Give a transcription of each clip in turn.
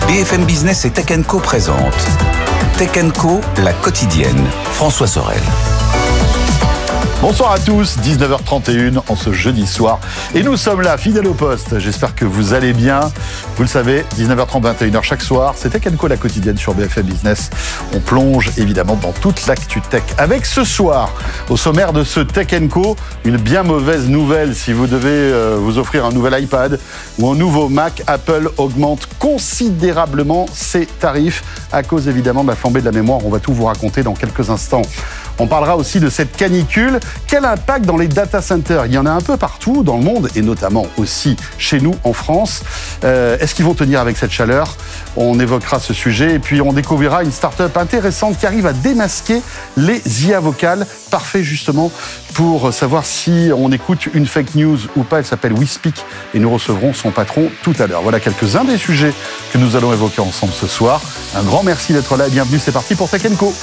BFM Business et Tech & Co présente Tech & Co, la quotidienne. François Sorel. Bonsoir à tous, 19h31 en ce jeudi soir. Et nous sommes là, fidèles au poste. J'espère que vous allez bien. Vous le savez, 19h30, 21h chaque soir, c'est Tech & Co, la quotidienne sur BFM Business. On plonge évidemment dans toute l'actu tech. Avec ce soir, au sommaire de ce Tech & Co, une bien mauvaise nouvelle. Si vous devez vous offrir un nouvel iPad ou un nouveau Mac, Apple augmente considérablement ses tarifs à cause évidemment de la flambée de la mémoire. On va tout vous raconter dans quelques instants. On parlera aussi de cette canicule. Quel impact dans les data centers ? Il y en a un peu partout dans le monde et notamment aussi chez nous en France. Est-ce qu'ils vont tenir avec cette chaleur ? On évoquera ce sujet et puis on découvrira une start-up intéressante qui arrive à démasquer les IA vocales. Parfait justement pour savoir si on écoute une fake news ou pas. Elle s'appelle WeSpeak et nous recevrons son patron tout à l'heure. Voilà quelques-uns des sujets que nous allons évoquer ensemble ce soir. Un grand merci d'être là et bienvenue. C'est parti pour Tech & Co.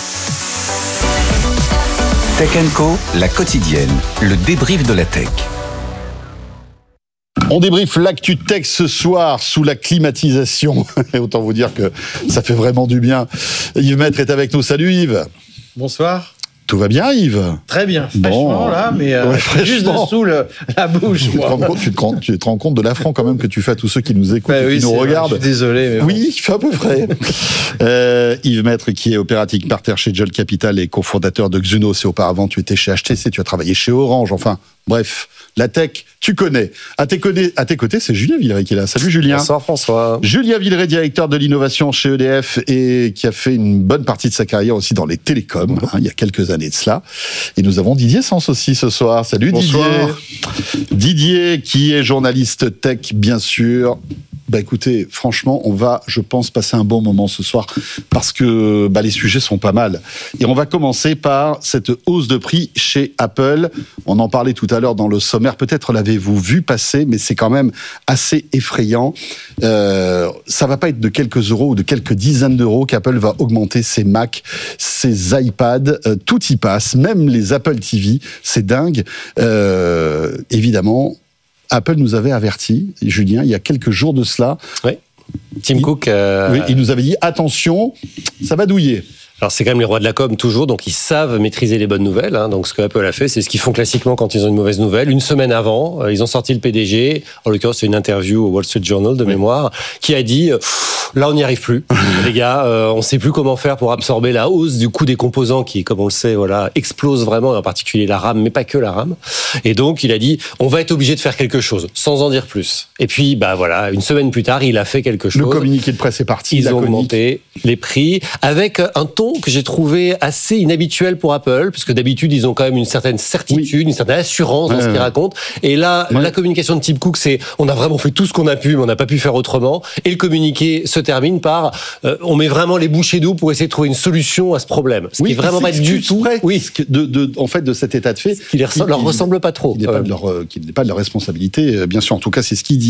Tech & Co, la quotidienne, le débrief de la tech. On débriefe l'actu tech ce soir sous la climatisation. Et autant vous dire que ça fait vraiment du bien. Yves Maître est avec nous. Salut Yves. Bonsoir. Tout va bien Yves ? Très bien, fraîchement là, mais juste dessous la bouche. Tu te rends compte de l'affront quand même que tu fais à tous ceux qui nous écoutent et qui nous regardent. Je suis désolé. Mais oui, il fait à peu près. Yves Maître qui est operating partner chez Jolt Capital et cofondateur de Xunos. Et auparavant, tu étais chez HTC, tu as travaillé chez Orange. Enfin, bref, la tech, tu connais. À tes côtés, c'est Julien Villeray qui est là. Salut Julien. Bonsoir François. Julien Villeray, directeur de l'innovation chez EDF et qui a fait une bonne partie de sa carrière aussi dans les télécoms, il y a quelques années de cela. Et nous avons Didier Sens aussi ce soir. Salut Bonsoir. Didier. Didier qui est journaliste tech, bien sûr. Écoutez, franchement, on va, je pense, passer un bon moment ce soir parce que les sujets sont pas mal. Et on va commencer par cette hausse de prix chez Apple. On en parlait tout à l'heure dans le sommaire. Peut-être l'avez-vous vu passer, mais c'est quand même assez effrayant. Ça va pas être de quelques euros ou de quelques dizaines d'euros qu'Apple va augmenter ses Mac, ses iPads. Tout y passe, même les Apple TV. C'est dingue. Évidemment, Apple nous avait averti, Julien, il y a quelques jours de cela. Oui. Tim Cook. Oui, il nous avait dit attention, ça va douiller. Alors c'est quand même les rois de la com toujours, donc ils savent maîtriser les bonnes nouvelles. Donc ce que Apple a fait, c'est ce qu'ils font classiquement quand ils ont une mauvaise nouvelle. Une semaine avant, ils ont sorti le PDG. En l'occurrence, c'est une interview au Wall Street Journal de mémoire, qui a dit là on n'y arrive plus, les gars. On ne sait plus comment faire pour absorber la hausse du coût des composants qui, comme on le sait, explose vraiment, en particulier la RAM, mais pas que la RAM. Et donc il a dit on va être obligé de faire quelque chose, sans en dire plus. Et puis une semaine plus tard, il a fait quelque chose. Le communiqué de presse est parti. Ils ont augmenté les prix avec un ton que j'ai trouvé assez inhabituel pour Apple, parce que d'habitude, ils ont quand même une certaine certitude, une certaine assurance dans ce qu'ils racontent. Et là, la communication de Tim Cook, c'est on a vraiment fait tout ce qu'on a pu, mais on n'a pas pu faire autrement. Et le communiqué se termine par on met vraiment les bouchées doubles pour essayer de trouver une solution à ce problème. Ce qui est vraiment pas du tout. En fait, de cet état de fait. Qui leur ressemble pas trop. Qui n'est pas de leur responsabilité, bien sûr. En tout cas, c'est ce qu'il dit.